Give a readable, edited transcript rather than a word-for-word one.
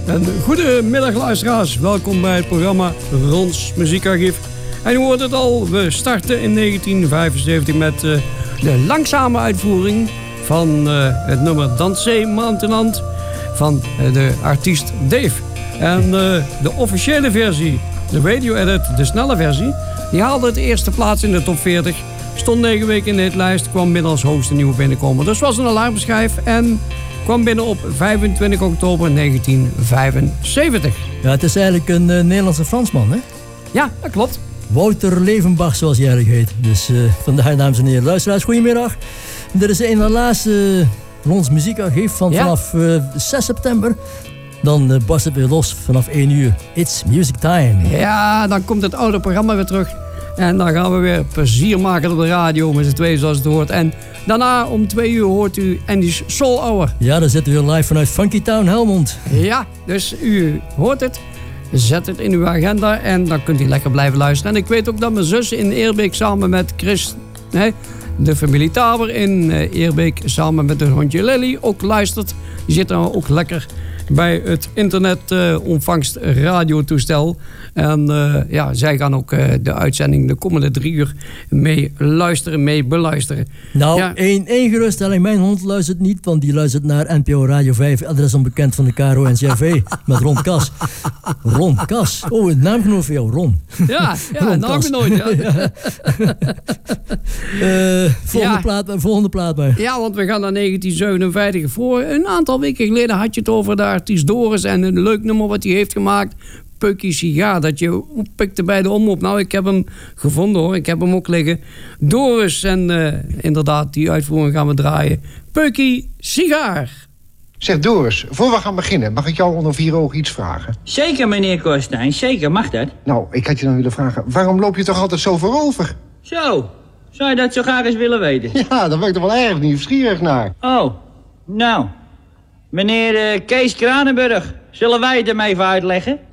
Een goedemiddag luisteraars, welkom bij het programma Rons Muziekarchief. En u hoort het al, we starten in 1975 met de langzame uitvoering van het nummer Dansez Maintenant van de artiest Dave. En de officiële versie, de radio edit, de snelle versie, die haalde het eerste plaats in de top 40. Stond 9 weken in de hitlijst, kwam binnen als hoogste nieuwe binnenkomer. Dus was een alarmschijf en kwam binnen op 25 oktober 1975. Ja, het is eigenlijk een Nederlandse Fransman, hè? Ja, dat klopt. Wouter Levenbach, zoals hij eigenlijk heet. Dus vandaag, dames en heren, luisteraars, goedemiddag. Dit is een van de laatste Rons Muziekarchief van vanaf 6 september. Dan barst het weer los vanaf 1 uur. It's music time. Ja, dan komt het oude programma weer terug. En dan gaan we weer plezier maken op de radio met z'n tweeën zoals het hoort. En daarna om 2 uur hoort u Andy's Soul Hour. Ja, dan zitten we weer live vanuit Funky Town Helmond. Ja, dus u hoort het. Zet het in uw agenda en dan kunt u lekker blijven luisteren. En ik weet ook dat mijn zus in Eerbeek samen met Chris, de familie Taber in Eerbeek samen met hun hondje Lily ook luistert. Die zit dan ook lekker bij het internet ontvangst radiotoestel. En zij gaan ook de uitzending de komende 3 uur mee luisteren, mee beluisteren. Nou, één geruststelling. Mijn hond luistert niet, want die luistert naar NPO Radio 5. Adres onbekend van de KRO-NCRV met Ron Kas. Ron Kas. Oh, een naamgenoot voor jou, Ron. Ja, naamgenoot, ja. Volgende plaat maar. Ja, want we gaan naar 1957. Voor een aantal weken geleden had je het over de artiest Doris en een leuk nummer wat hij heeft gemaakt. Pukkie Sigaar, dat je oppikte bij de omroep. Nou, ik heb hem gevonden hoor, ik heb hem ook liggen. Doris en inderdaad, die uitvoering gaan we draaien. Pukkie Sigaar. Zeg Doris, voor we gaan beginnen, mag ik jou onder 4 ogen iets vragen? Zeker, meneer Korstijn, zeker, mag dat? Nou, ik had je dan willen vragen, waarom loop je toch altijd zo voorover? Zo, zou je dat zo graag eens willen weten? Ja, daar ben ik toch wel erg nieuwsgierig naar. Oh, nou, meneer Kees Kranenburg, zullen wij het hem even uitleggen?